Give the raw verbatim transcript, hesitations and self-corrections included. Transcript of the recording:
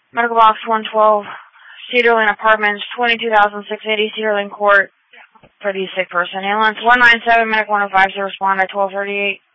Medical Box one twelve, Cedar Lane Apartments, twenty-two thousand six hundred eighty, Cedar Lane Court, for the sick person. Ambulance one nine seven, Medic one oh five, to respond at twelve thirty-eight.